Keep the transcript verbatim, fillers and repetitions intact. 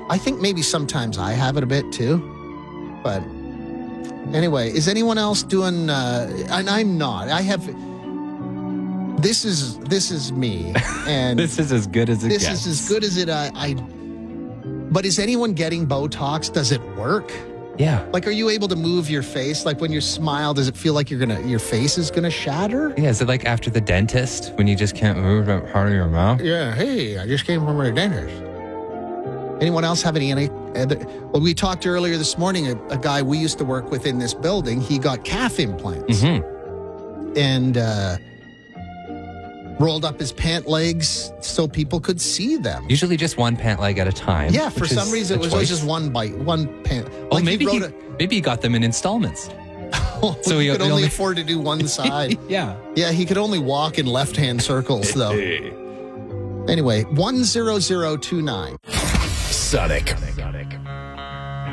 I think maybe sometimes I have it a bit too. But anyway, is anyone else doing, uh, and I'm not. I have, this is, this is me. And this is as good as it this gets. is as good as it, I, I, but is anyone getting Botox? Does it work? Yeah. Like, are you able to move your face? Like, when you smile, does it feel like you're gonna, your face is gonna shatter? Yeah, is it like after the dentist when you just can't move that part of your mouth? Yeah. Hey, I just came from a dentist. Anyone else have any? any other, well, we talked earlier this morning. A, a guy we used to work with in this building, he got calf implants, Mm-hmm. and uh, rolled up his pant legs so people could see them. Usually just one pant leg at a time. Yeah, for which some is reason a it was always choice. just one bite, one pant. Oh, Like maybe he he, wrote maybe he got them in installments. a, so he could he only, only- afford to do one side. Yeah. Yeah, he could only walk in left-hand circles though. Anyway, one zero zero two nine. Sonic.